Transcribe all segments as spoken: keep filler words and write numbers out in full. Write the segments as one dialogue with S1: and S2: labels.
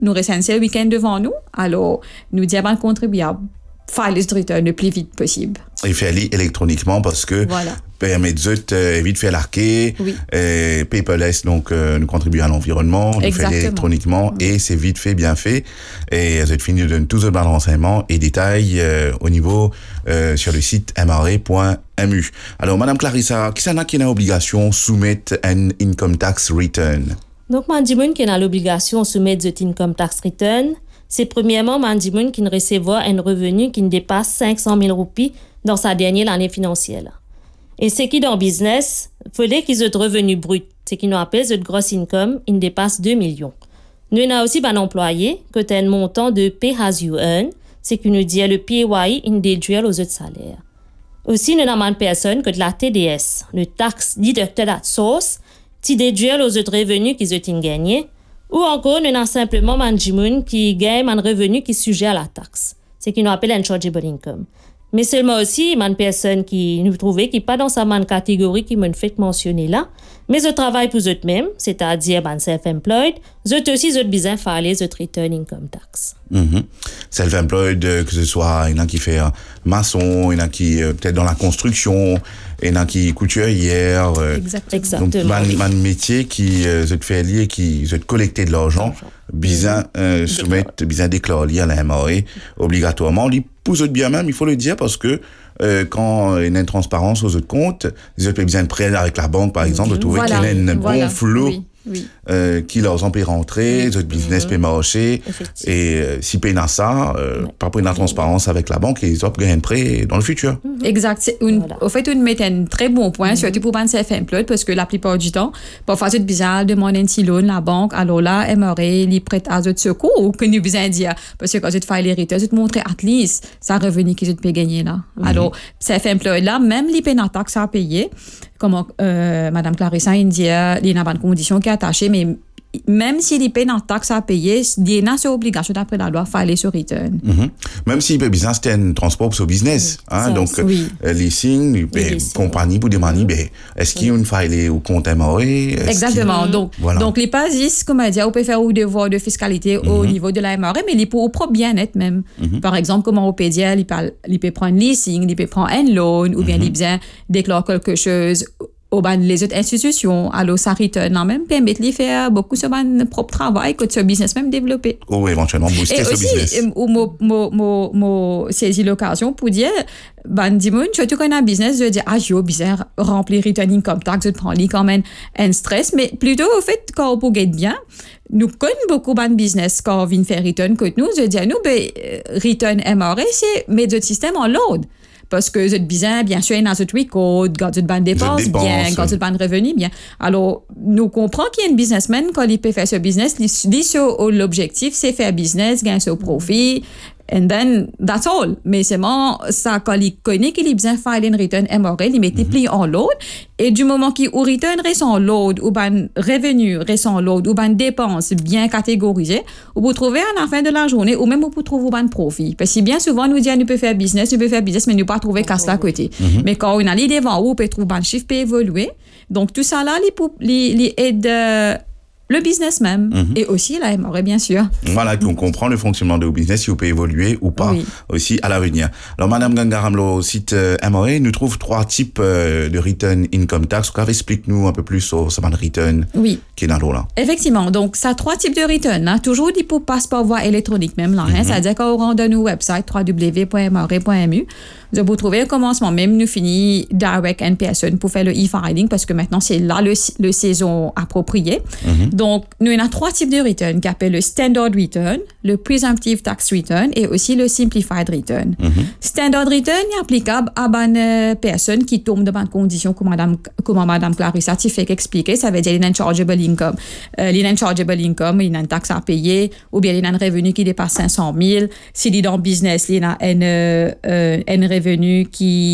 S1: nous restons le week-end devant nous, alors nous disons à contribuable, faire les returns le plus vite possible.
S2: Et faire électroniquement parce que
S1: voilà.
S2: permet de euh, vite faire l'arquer,
S1: oui.
S2: et paperless, donc euh, nous contribuer à l'environnement, nous faire électroniquement oui. et c'est vite fait, bien fait. Et vous êtes fini de donner tous les renseignements et détails euh, au niveau euh, sur le site m r a point m u. Alors, Madame Clarissa, qui s'en a qui a l'obligation soumettre un income tax return?
S3: Donc, Mandimoun qui a l'obligation de soumettre cet income tax return, c'est premièrement Mandimoun qui ne recevra un revenu qui ne dépasse cinq cent mille roupies dans sa dernière année financière. Et ceux qui dans le business, il fallait qu'ils aient revenu brut, ce qui nous appelle le gross income, il dépasse deux millions. Nous avons aussi un employé qui a un montant de pay as you earn, ce qui nous dit le P A Y I déduit aux autres salaires. Aussi, nous avons une personne qui a de la T D S, le tax deducted at source, qui déduit aux autres revenus qu'ils ont gagnés. Ou encore, nous avons simplement un jimoun qui gagne un revenu qui est sujet à la taxe, ce qui nous appelle un chargeable income. Mais seulement aussi, une personne qui nous trouvait qui n'est pas dans sa même catégorie qui m'a fait mentionner là, mais je travaille pour eux-mêmes, c'est-à-dire ben self-employed, je aussi je besoin faire les autres return income tax.
S2: Mm-hmm. Self-employed, euh, que ce soit il y en a qui fait euh, maçon, il y en a qui euh, peut-être dans la construction, il y en a qui couturière. Euh,
S3: Exactement.
S2: Donc, man, man métier qui euh, se fait lier, qui se collecter de l'argent, bien euh, soumettre, bien déclarer à la M R A obligatoirement. Pour eux bien même, il faut le dire parce que euh, quand il y a une transparence aux autres comptes, ils ont besoin de prêt avec la banque, par exemple, de trouver
S1: voilà.
S2: qu'il y a un
S1: voilà.
S2: bon flot
S1: oui. Oui.
S2: Euh, qui leur empêche rentrer,
S3: oui.
S2: notre business mmh. peut marcher. Et euh, si paye dans ça, euh, ouais. par rapport à une transparence avec la banque, ils ont gagné un prêt dans le futur.
S1: Mmh. Exact. C'est une, voilà. Au fait, on met un très bon point, mmh. surtout pour les self-employed, parce que la plupart du temps, parfois, c'est bizarre de demander un petit loan à la banque. Alors là, M R A, ils prêtent à d'autres secours ou que nous besoin de dire. Parce que quand tu fais les returns, tu te montres at least ça revenu qu'ils ont pu gagner là. Mmh. Alors, self-employed là, même les peines à taxes à payer, comme euh, Madame Clarissa, il dit, il y a une condition qui est attachée, mais même s'il paye dans taxe à payer, il y a une obligation d'après la loi, il faut aller sur return.
S2: Mm-hmm. Même s'il paye business, c'est un transport pour son business. Oui, hein, donc, oui. euh, leasing, il paye compagnie pour demander, ben, est-ce qu'il y a une faille au compte M R A?
S1: Exactement. Donc, voilà. donc, les bases, comme elle dit, on peut faire au devoir de fiscalité mm-hmm. au niveau de la M R A, mais les pour au propre bien-être même. Mm-hmm. Par exemple, comment on peut dire, il peut, il peut prendre leasing, il peut prendre un loan, ou bien mm-hmm. il bien déclare quelque chose au ban les autres institutions, alors ça return en même permettre de faire beaucoup de son propre travail que ce business même développer.
S2: Ou éventuellement booster ce business.
S1: Et aussi, mo mo mo mo saisi l'occasion pour dire ban dimon surtout quand on a un business de dire ah yo bizarre remplir return income tax de prendre quand même un stress, mais plutôt au fait quand on peut gagner bien nous connaissons beaucoup de business quand on vient faire return que nous je dis à nous ben return M R A c'est mettre le système en load. Parce que vous êtes bien, bien sûr, dans ce record, quand vous êtes bonne dépense, bien, quand vous êtes bonne revenu, bien. Alors, nous comprenons qu'il y a un businessman, quand il peut faire ce business, il dit sur l'objectif, c'est faire business, gagner ce profit, and then, that's all. Mais c'est bon, ça, quand il connaît qu'il a besoin de faire une return M R A, il multiplie mm-hmm. en load, et du moment qu'il ou return reste en load, ou ben revenu reste en load, ou ben dépense bien catégorisée, ou vous trouvez à la fin de la journée, ou même vous trouvez un profit. Parce que bien souvent, nous disons, nous peut faire business, nous peut faire business, mais nous pas trouver casse à côté. Mm-hmm. Mais quand on a l'idée devant vous, on peut trouver un chiffre peut évoluer. Donc, tout ça là, les, les aide euh, le business même, mm-hmm. et aussi la M R A, bien sûr.
S2: Voilà, qu'on comprend le fonctionnement de business, si vous pouvez évoluer ou pas, oui. aussi à l'avenir. Alors, Madame Gangaramlo, au site euh, M R A, nous trouve trois types euh, de return income tax. Explique-nous un peu plus sur ce return
S1: oui.
S2: qui est dans l'eau là.
S1: Effectivement, donc, ça a trois types de return. Hein. Toujours dit pour passeport voie électronique même là. Mm-hmm. Hein. C'est-à-dire qu'on rentre dans nos websites w w w point m r a point m u. Vous pouvez trouver un commencement, même nous finit direct en personne pour faire le e-filing parce que maintenant c'est là le, le saison approprié. Mm-hmm. Donc, nous, on a trois types de return qui appellent le standard return, le presumptive tax return et aussi le simplified return. Mm-hmm. Standard return est applicable à une personne qui tombe dans une condition comme Madame, comme Madame Clarissa fait expliquer, ça veut dire qu'il y a un chargeable income. Euh, il y a un chargeable income, il y a une taxe à payer ou bien il y a un revenu qui dépasse cinq cent mille. S'il est dans le business, il y a un, euh, un revenu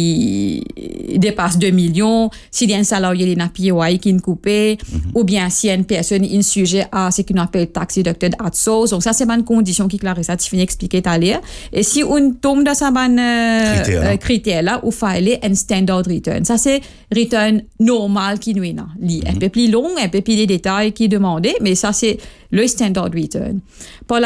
S1: qui dépasse deux millions. S'il y a un salarié, il y a un P A Y qui est coupé. Mm-hmm. Ou bien s'il y a une personne in sujet à ce qu'on appelle tax deducted at source. Donc ça, c'est une conditions qui Clarissa tu finis expliquer tout à l'heure. Et si on tombe dans sa bonne euh,
S2: Critère,
S1: euh,
S2: hein.
S1: critère là, ou filer un standard return. Ça c'est return normal qui nous est là. Li- Un peu plus long, un peu plus des détails qui demandés, mais ça c'est le standard return. Par la